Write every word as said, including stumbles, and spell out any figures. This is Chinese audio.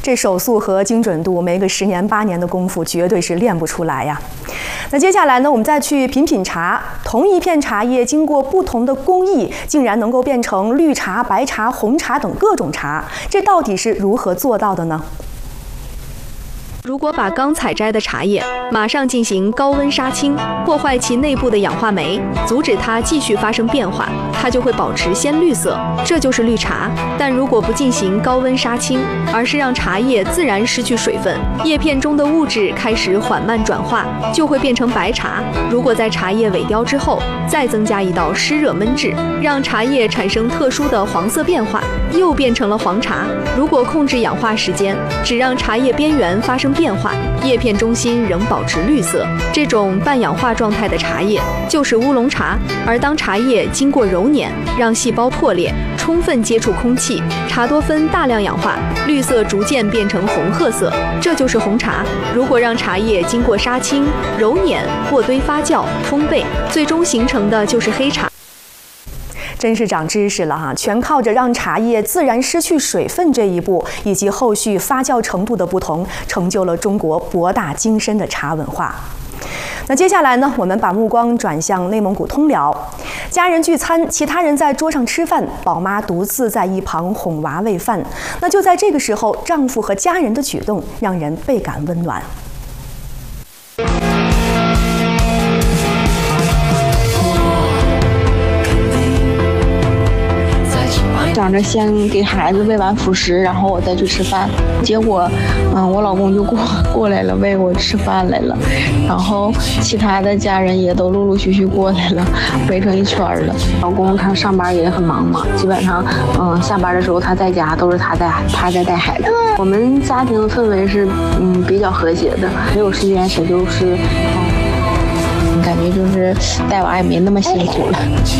这手速和精准度，没个十年八年的功夫，绝对是练不出来呀。那接下来呢，我们再去品品茶。同一片茶叶经过不同的工艺，竟然能够变成绿茶、白茶、红茶等各种茶，这到底是如何做到的呢？ 如果把刚采摘的茶叶马上进行高温杀青，破坏其内部的氧化酶，阻止它继续发生变化，它就会保持鲜绿色，这就是绿茶。但如果不进行高温杀青，而是让茶叶自然失去水分，叶片中的物质开始缓慢转化，就会变成白茶。如果在茶叶萎凋之后，再增加一道湿热焖制，让茶叶产生特殊的黄色变化，又变成了黄茶。如果控制氧化时间，只让茶叶边缘发生 变化，叶片中心仍保持绿色，这种半氧化状态的茶叶就是乌龙茶。而当茶叶经过揉捻，让细胞破裂，充分接触空气，茶多酚大量氧化，绿色逐渐变成红褐色，这就是红茶。如果让茶叶经过杀青、揉捻、过堆发酵、烘焙，最终形成的就是黑茶。 真是长知识了哈！全靠着让茶叶自然失去水分这一步，以及后续发酵程度的不同，成就了中国博大精深的茶文化。那接下来呢，我们把目光转向内蒙古通辽，家人聚餐，其他人在桌上吃饭，宝妈独自在一旁哄娃喂饭。那就在这个时候，丈夫和家人的举动让人倍感温暖。 想着先给孩子喂完辅食，然后我再去吃饭。结果，嗯，我老公就过过来了，喂我吃饭来了。然后其他的家人也都陆陆续续过来了，围成一圈了。老公他上班也很忙嘛，基本上，嗯，下班的时候他在家都是他在他在带孩子。我们家庭氛围是嗯比较和谐的，没有时间谁就是，嗯，感觉就是带娃也没那么辛苦了。